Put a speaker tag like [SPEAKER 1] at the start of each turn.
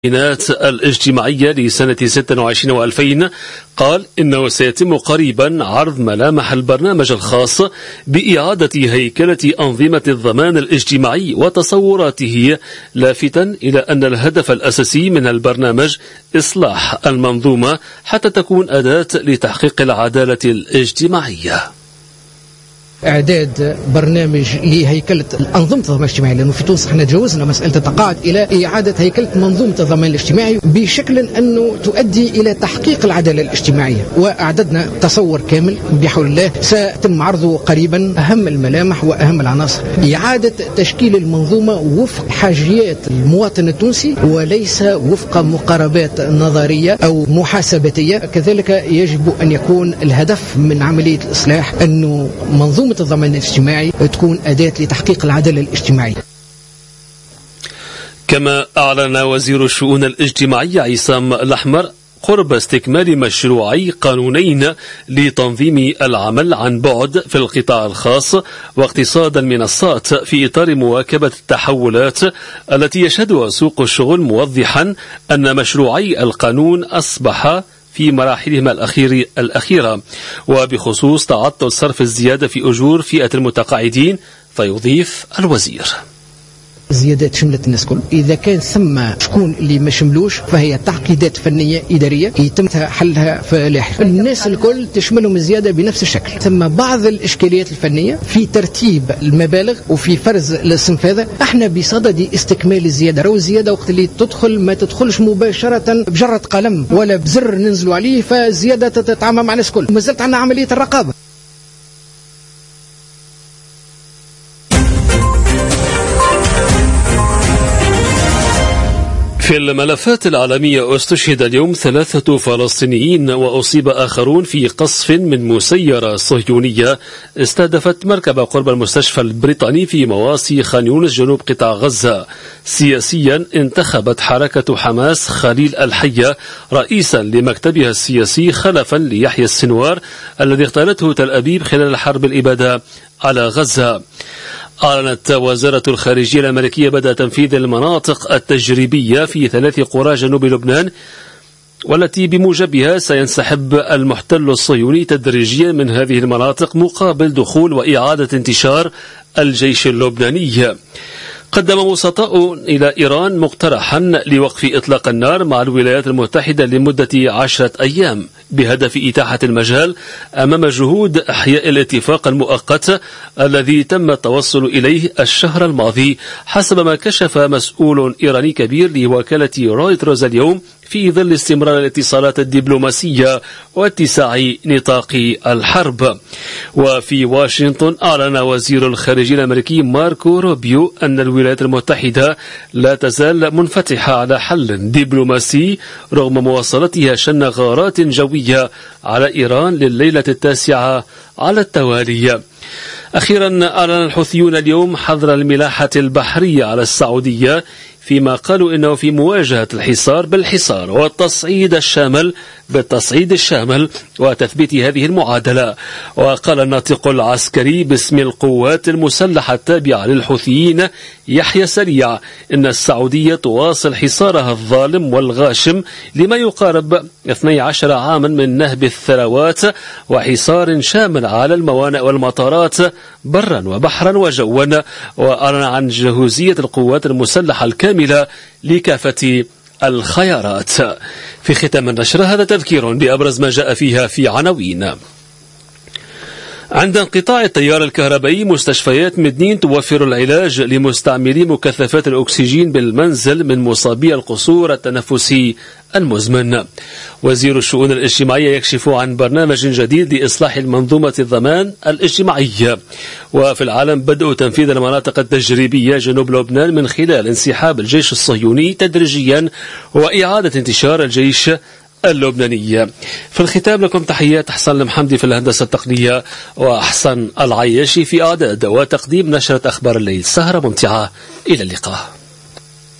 [SPEAKER 1] الاجتماعية لسنة 26 و2000 قال إنه سيتم قريبا عرض ملامح البرنامج الخاص بإعادة هيكلة أنظمة الضمان الاجتماعي وتصوراته، لافتا إلى أن الهدف الأساسي من البرنامج إصلاح المنظومة حتى تكون أداة لتحقيق العدالة الاجتماعية.
[SPEAKER 2] إعداد برنامج لهيكلة أنظمة الضمان الاجتماعي، لأنه في تونس احنا تجاوزنا مسألة التقاعد إلى إعادة هيكلة منظومة الضمان الاجتماعي بشكل أنه تؤدي إلى تحقيق العدالة الاجتماعية، وأعددنا تصور كامل بحول الله سيتم عرضه قريبا. أهم الملامح وأهم العناصر إعادة تشكيل المنظومة وفق حاجيات المواطن التونسي وليس وفق مقاربات نظرية أو محاسباتية. كذلك يجب أن يكون الهدف من عملية الإصلاح أنه منظومة الضمان الاجتماعي تكون أداة لتحقيق العدالة الاجتماعية.
[SPEAKER 1] كما أعلن وزير الشؤون الاجتماعية عصام الأحمر قرب استكمال مشروعي قانونين لتنظيم العمل عن بعد في القطاع الخاص واقتصاد المنصات في إطار مواكبة التحولات التي يشهدها سوق الشغل، موضحا أن مشروعي القانون أصبح في مراحلهما الأخيرة. وبخصوص تعطل صرف الزيادة في أجور فئة المتقاعدين، فيضيف الوزير:
[SPEAKER 2] الزيادات شملت الناس كل، إذا كان ثم شكون اللي ما شملوش فهي تعقيدات فنية إدارية يتم حلها في لاحقا. الناس الكل تشملهم الزيادة بنفس الشكل. ثم بعض الإشكاليات الفنية في ترتيب المبالغ وفي فرز الاستنفاذ. احنا بصدد استكمال الزيادة. رو الزيادة وقت اللي تدخل ما تدخلش مباشرة بجرة قلم ولا بزر ننزلوا عليه، فالزيادة تتعامل مع الناس كل. ما زلت عندنا عملية الرقابة.
[SPEAKER 1] في الملفات العالمية، استشهد اليوم 3 فلسطينيين وأصيب آخرون في قصف من مسيرة صهيونية استهدفت مركبة قرب المستشفى البريطاني في مواصي خان يونس جنوب قطاع غزة. سياسيا، انتخبت حركة حماس خليل الحية رئيسا لمكتبها السياسي خلفا ليحيى السنوار الذي اختارته تل أبيب خلال الحرب الإبادة على غزة. أعلنت وزارة الخارجية الأمريكية بدء تنفيذ المناطق التجريبية في 3 قرى جنوب لبنان، والتي بموجبها سينسحب المحتل الصهيوني تدريجيا من هذه المناطق مقابل دخول وإعادة انتشار الجيش اللبناني. قدم وسطاء إلى إيران مقترحا لوقف إطلاق النار مع الولايات المتحدة لمدة 10 أيام بهدف إتاحة المجال أمام جهود إحياء الاتفاق المؤقت الذي تم التوصل إليه الشهر الماضي، حسب ما كشف مسؤول إيراني كبير لوكالة رويترز اليوم، في ظل استمرار الاتصالات الدبلوماسية واتساع نطاق الحرب. وفي واشنطن، أعلن وزير الخارجية الأمريكي ماركو روبيو أن الولايات المتحدة لا تزال منفتحة على حل دبلوماسي رغم مواصلتها شن غارات جوية على إيران لليلة 9 على التوالي. أخيرا، أعلن الحوثيون اليوم حظر الملاحة البحرية على السعودية، فيما قالوا إنه في مواجهة الحصار بالحصار والتصعيد الشامل بالتصعيد الشامل وتثبيت هذه المعادلة. وقال الناطق العسكري باسم القوات المسلحة التابعة للحوثيين يحيى سريع إن السعودية تواصل حصارها الظالم والغاشم لما يقارب 12 عاما من نهب الثروات وحصار شامل على الموانئ والمطارات برا وبحرا وجوا. وأعلن عن جهوزية القوات المسلحة الكاملة لكافة الخيارات. في ختام النشرة هذا تذكير بأبرز ما جاء فيها في عناوين. عند انقطاع التيار الكهربائي، مستشفيات مدنين توفر العلاج لمستعملي مكثفات الأكسجين بالمنزل من مصابي القصور التنفسي المزمن. وزير الشؤون الاجتماعية يكشف عن برنامج جديد لإصلاح المنظومة الضمان الاجتماعية. وفي العالم، بدء تنفيذ المناطق التجريبية جنوب لبنان من خلال انسحاب الجيش الصهيوني تدريجيا وإعادة انتشار الجيش اللبنانية. في الختام، لكم تحيات أحسن المحمدي في الهندسة التقنية وأحسن العياشي في إعداد وتقديم نشرة أخبار الليل. سهرة ممتعة، إلى اللقاء.